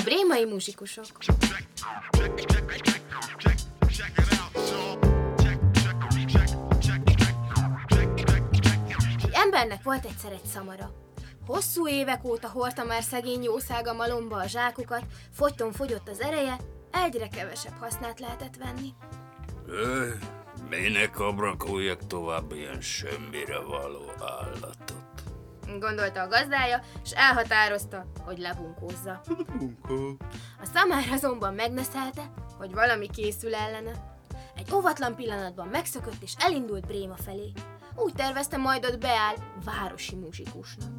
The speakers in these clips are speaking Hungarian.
Brémai muzsikusok. Egy embernek volt egyszer egy szamara. Hosszú évek óta hordta már szegény jószága malomba a zsákukat, fogyton fogyott az ereje, egyre kevesebb hasznát lehetett venni. Minek abrakoljak tovább ilyen semmire való állatot? Gondolta a gazdája, és elhatározta, hogy lebunkózza. A szamár azonban megneszelte, hogy valami készül ellene. Egy óvatlan pillanatban megszökött és elindult Bréma felé. Úgy tervezte, majd ott beáll városi muzsikusnak.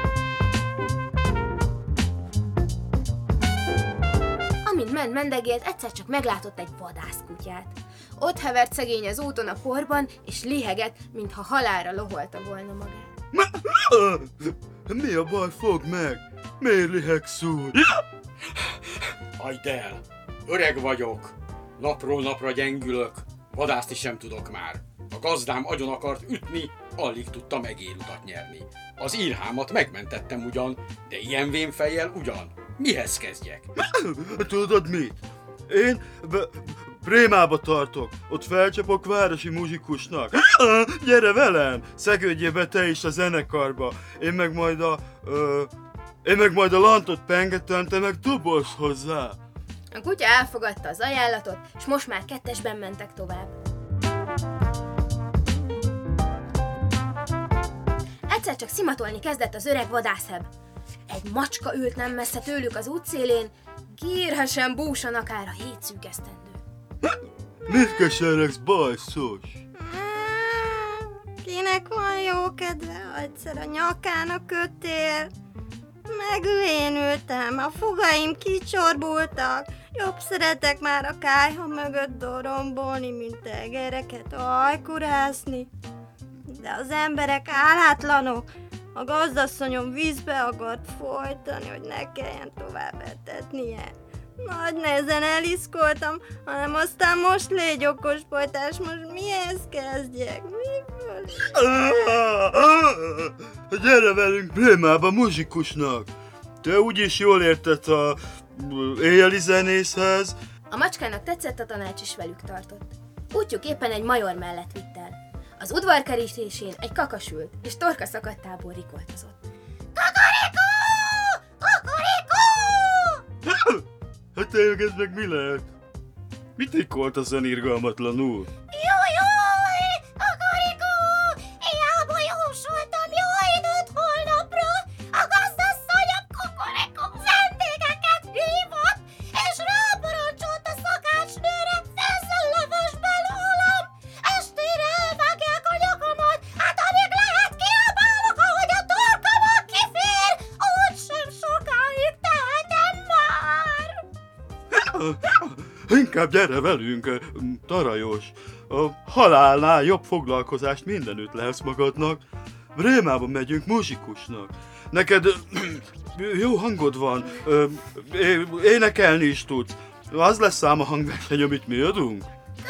Amint mendegélt, egyszer csak meglátott egy vadászkutyát. Ott hevert szegény az úton a porban, és lihegett, mintha halálra loholta volna magát. Mi a baj, fogd meg? Miért lihegsz úgy? Hagyd el! Öreg vagyok! Napról napra gyengülök, vadászni sem tudok már. A gazdám agyon akart ütni, alig tudta megérutat nyerni. Az írhámat megmentettem ugyan, de ilyen vénfejjel ugyan. Mihez kezdjek? Tudod mit? Én Brémába tartok, ott felcsapok városi muzsikusnak. Gyere velem, szegődjél be te is a zenekarba. Én meg majd a lantot pengetem, te meg dobolsz hozzá. A kutya elfogadta az ajánlatot, és most már kettesben mentek tovább. Egyszer csak szimatolni kezdett az öreg vadászheb. Egy macska ült nem messze tőlük az útszélén, kérhesen búsan akár a 7 szűk esztendő. Mit keseregsz, bajszos? Kinek van jó kedve, egyszer a nyakának kötél? Megvénültem, a fogaim kicsorbultak, jobb szeretek már a kályha mögött dorombolni, mint egereket ajkurászni. De az emberek álátlanok, a gazdasszonyom vízbe akart folytani, hogy ne kelljen tovább etetnie. Nagy nehezen eliszkoltam, hanem aztán most légy okos folytás, most mihez kezdjek? Miből? Gyere velünk Brémába muzsikusnak! Te úgyis jól érted a éjjeli zenészhez. A macskának tetszett a tanács, is velük tartott. Útjuk éppen egy major mellett vitt el. Az udvarkerítésén egy kakas ült, és torka szakadtából rikoltozott. Kakarikó! Kakarikó! Hát tényleg ez meg mi lehet? Mit rikolt a zen irgalmatlanul? Jaj, Kakarikó! Hiába jósoltam jó időt holnapra, a gazdasszonyom Kukorikó vendégeket hívott, és ráparancsolt a szakácsnőre, főzzön levest belőlem! Estére elvágják a nyakamat, hát amíg lehet kiabálok, ahogy a torkamon kifér, úgysem sokáig tehetem már! Inkább gyere velünk, Tarajos. A halálnál jobb foglalkozást mindenütt lehetsz magadnak. Brémába megyünk muzsikusnak. Neked jó hangod van, énekelni is tudsz. Az lesz ám a hangverseny, amit mi adunk.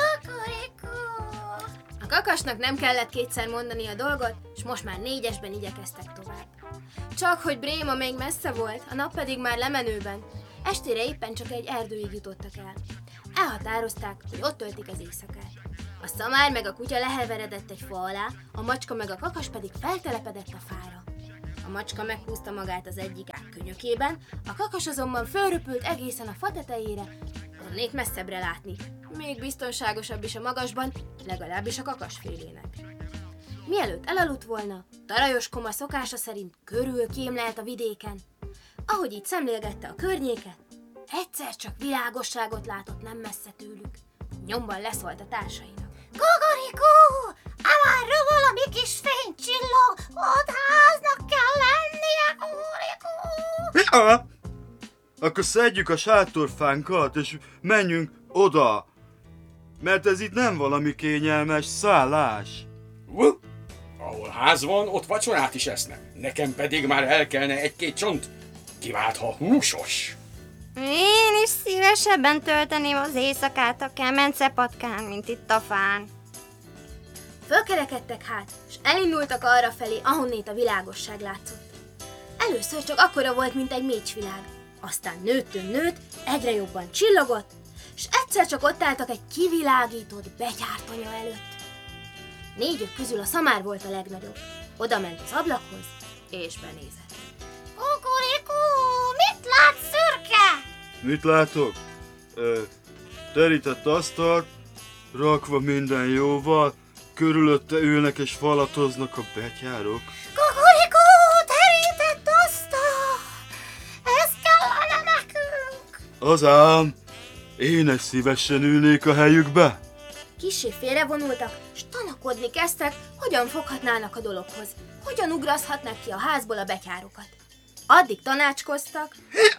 A kakasnak nem kellett kétszer mondani a dolgot, és most már 4-esben igyekeztek tovább. Csak hogy Bréma még messze volt, a nap pedig már lemenőben. Estére éppen csak egy erdőig jutottak el. Elhatározták, hogy ott töltik az éjszakát. A szamár meg a kutya leheveredett egy fa alá, a macska meg a kakas pedig feltelepedett a fára. A macska meghúzta magát az egyik ág könyökében, a kakas azonban fölröpült egészen a fa tetejére, onnét messzebbre látni. Még biztonságosabb is a magasban, legalábbis a kakasfélének. Mielőtt elaludt volna, Tarajos Koma szokása szerint körül kémlelt a vidéken. Ahogy így szemlélgette a környéket, egyszer csak világosságot látott nem messze tőlük. Nyomban leszólt a társainak. Kakarikó! Amarra valami kis fény csillog, ott háznak kell lennie, Kakarikó! Ja! Akkor szedjük a sátorfánkat, és menjünk oda. Mert ez itt nem valami kényelmes szállás. Ahol ház van, ott vacsorát is esznek. Nekem pedig már el kellene egy-két csont, kivált, ha húsos. Én is szívesebben tölteném az éjszakát a kemence patkán, mint itt a fán. Fölkerekedtek hát, és elindultak arra felé, ahonnét a világosság látszott. Először csak akkora volt, mint egy mécsvilág. Aztán nőtt, egyre jobban csillogott, és egyszer csak ott álltak egy kivilágított betyártanya előtt. 4 közül a szamár volt a legnagyobb. Oda ment az ablakhoz, és benézett. Kukurikú, mit lát, szürke? Mit látok? Terített asztalt, rakva minden jóval, körülötte ülnek és falatoznak a betyárok. Kukurikú, terített asztal! Ez kellene nekünk! Az ám, én is szívesen ülnék a helyükbe. Kissé félrevonultak, s tanakodni kezdtek, hogyan foghatnának a dologhoz, hogyan ugraszhatnák ki a házból a betyárokat. Addig tanácskoztak,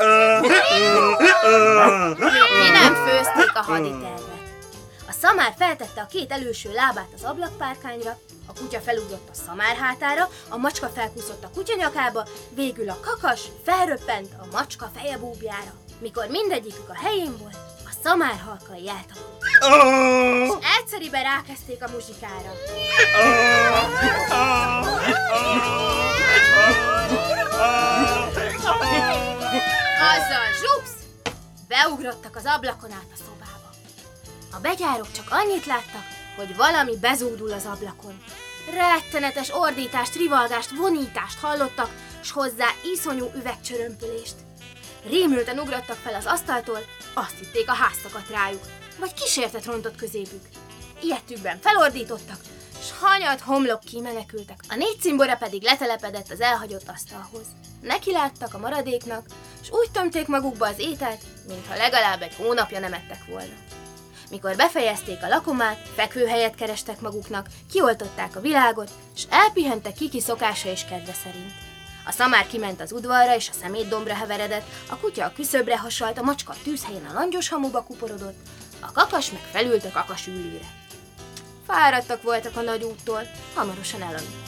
mi nem főzték a haditervet. A szamár feltette a 2 előső lábát az ablakpárkányra, a kutya felugrott a szamár hátára, a macska felkúszott a kutya nyakába, végül a kakas felröppent a macska feje búbjára. Mikor mindegyikük a helyén volt, a szamár halkai eltapolt. És egyszeriben rákezdték a muzsikára. Azzal zsupsz! Beugrottak az ablakon át a szobába. A betyárok csak annyit láttak, hogy valami bezúdul az ablakon. Rettenetes ordítást, rivalgást, vonítást hallottak, s hozzá iszonyú üvegcsörömpölést. Rémülten ugrottak fel az asztaltól, azt hitték, a ház szakadt rájuk, vagy kísértet rontott középük. Ilyettükben felordítottak, s hanyat homlok kimenekültek. A 4 cimbora pedig letelepedett az elhagyott asztalhoz. Nekiláttak a maradéknak, s úgy tömték magukba az ételt, mintha legalább 1 hónapja nem ettek volna. Mikor befejezték a lakomát, fekvőhelyet kerestek maguknak, kioltották a világot, s elpihentek kiki szokása és kedve szerint. A szamár kiment az udvarra és a szemétdombra heveredett, a kutya a küszöbre hasalt, a macska a tűzhelyen a langyos hamuba kuporodott, a kakas meg felült a kakas ülőre. Fáradtak voltak a nagy úttól, hamarosan elaludtak.